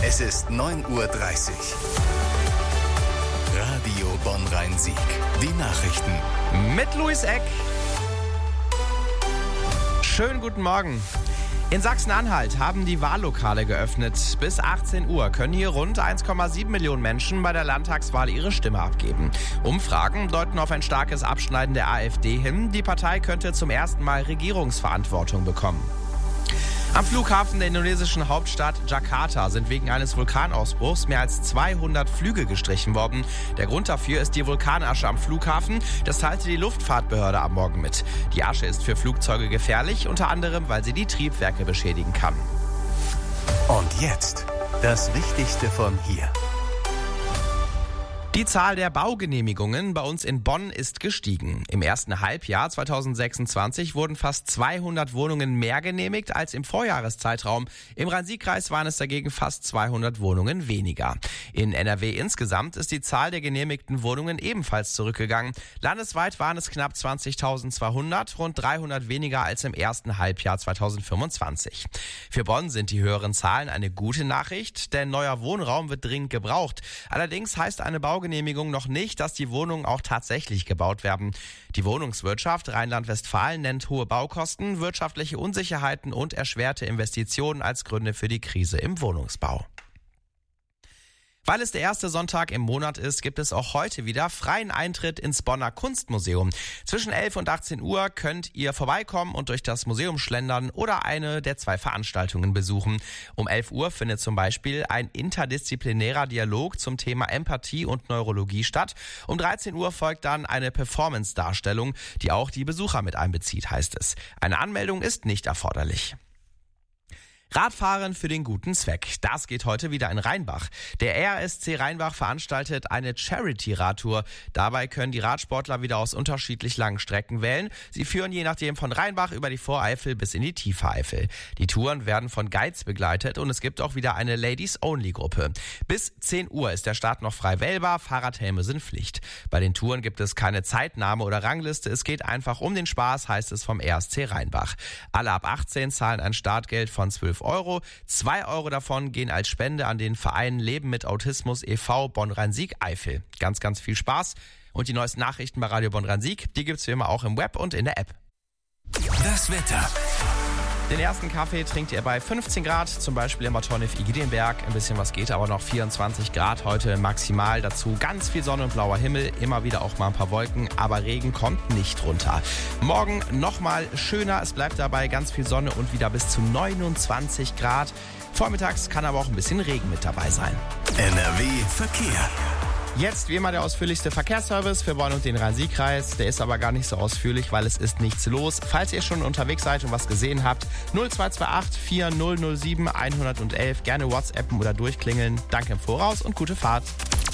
Es ist 9:30 Uhr. Radio Bonn-Rhein-Sieg. Die Nachrichten. Mit Luis Eck. Schönen guten Morgen. In Sachsen-Anhalt haben die Wahllokale geöffnet. Bis 18 Uhr können hier rund 1,7 Millionen Menschen bei der Landtagswahl ihre Stimme abgeben. Umfragen deuten auf ein starkes Abschneiden der AfD hin. Die Partei könnte zum ersten Mal Regierungsverantwortung bekommen. Am Flughafen der indonesischen Hauptstadt Jakarta sind wegen eines Vulkanausbruchs mehr als 200 Flüge gestrichen worden. Der Grund dafür ist die Vulkanasche am Flughafen. Das teilte die Luftfahrtbehörde am Morgen mit. Die Asche ist für Flugzeuge gefährlich, unter anderem, weil sie die Triebwerke beschädigen kann. Und jetzt das Wichtigste von hier. Die Zahl der Baugenehmigungen bei uns in Bonn ist gestiegen. Im ersten Halbjahr 2026 wurden fast 200 Wohnungen mehr genehmigt als im Vorjahreszeitraum. Im Rhein-Sieg-Kreis waren es dagegen fast 200 Wohnungen weniger. In NRW insgesamt ist die Zahl der genehmigten Wohnungen ebenfalls zurückgegangen. Landesweit waren es knapp 20.200, rund 300 weniger als im ersten Halbjahr 2025. Für Bonn sind die höheren Zahlen eine gute Nachricht, denn neuer Wohnraum wird dringend gebraucht. Allerdings heißt eine Baugenehmigung noch nicht, dass die Wohnungen auch tatsächlich gebaut werden. Die Wohnungswirtschaft Rheinland-Westfalen nennt hohe Baukosten, wirtschaftliche Unsicherheiten und erschwerte Investitionen als Gründe für die Krise im Wohnungsbau. Weil es der erste Sonntag im Monat ist, gibt es auch heute wieder freien Eintritt ins Bonner Kunstmuseum. Zwischen 11 und 18 Uhr könnt ihr vorbeikommen und durch das Museum schlendern oder eine der 2 Veranstaltungen besuchen. Um 11 Uhr findet zum Beispiel ein interdisziplinärer Dialog zum Thema Empathie und Neurologie statt. Um 13 Uhr folgt dann eine Performance-Darstellung, die auch die Besucher mit einbezieht, heißt es. Eine Anmeldung ist nicht erforderlich. Radfahren für den guten Zweck. Das geht heute wieder in Rheinbach. Der RSC Rheinbach veranstaltet eine Charity-Radtour. Dabei können die Radsportler wieder aus unterschiedlich langen Strecken wählen. Sie führen je nachdem von Rheinbach über die Voreifel bis in die tiefe Eifel. Die Touren werden von Guides begleitet und es gibt auch wieder eine Ladies-Only-Gruppe. Bis 10 Uhr ist der Start noch frei wählbar. Fahrradhelme sind Pflicht. Bei den Touren gibt es keine Zeitnahme oder Rangliste. Es geht einfach um den Spaß, heißt es vom RSC Rheinbach. Alle ab 18 zahlen ein Startgeld von 12 Euro. 2 Euro davon gehen als Spende an den Verein Leben mit Autismus e.V. Bonn-Rhein-Sieg-Eifel. Ganz, ganz viel Spaß. Und die neuesten Nachrichten bei Radio Bonn-Rhein-Sieg, die gibt's wie immer auch im Web und in der App. Das Wetter. Den ersten Kaffee trinkt ihr bei 15 Grad, zum Beispiel im Mattornif Igedienberg. Ein bisschen was geht, aber noch 24 Grad heute maximal. Dazu ganz viel Sonne und blauer Himmel, immer wieder auch mal ein paar Wolken, aber Regen kommt nicht runter. Morgen nochmal schöner, es bleibt dabei ganz viel Sonne und wieder bis zu 29 Grad. Vormittags kann aber auch ein bisschen Regen mit dabei sein. NRW Verkehr. Jetzt wie immer der ausführlichste Verkehrsservice für Bonn und den Rhein-Sieg-Kreis. Der ist aber gar nicht so ausführlich, weil es ist nichts los. Falls ihr schon unterwegs seid und was gesehen habt, 0228 4007 111. Gerne WhatsAppen oder durchklingeln. Danke im Voraus und gute Fahrt.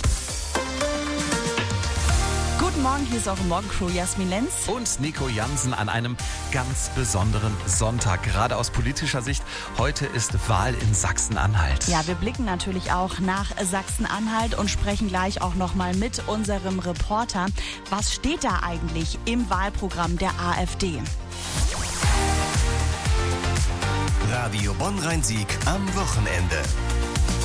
Guten Morgen, hier ist eure Morgencrew Jasmin Lenz. Und Nico Jansen an einem ganz besonderen Sonntag. Gerade aus politischer Sicht, heute ist Wahl in Sachsen-Anhalt. Ja, wir blicken natürlich auch nach Sachsen-Anhalt und sprechen gleich auch nochmal mit unserem Reporter. Was steht da eigentlich im Wahlprogramm der AfD? Radio Bonn-Rhein-Sieg am Wochenende.